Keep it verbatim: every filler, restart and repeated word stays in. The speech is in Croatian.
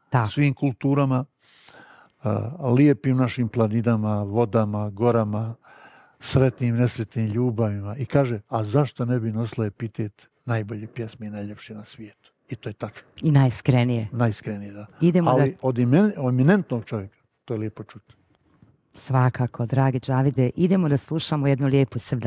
tako. Svim kulturama, a, lijepim našim planinama, vodama, gorama, sretnim, nesretnim ljubavima. I kaže, a zašto ne bi nosila epitet najbolje pjesme i najljepše na svijetu? I to je tačno. I najiskrenije. Najiskrenije, da. Idemo Ali da... od imen, eminentnog čovjeka, to je lijepo čuti. Svakako, dragi Džavide, idemo da slušamo jednu lijepu srdačnu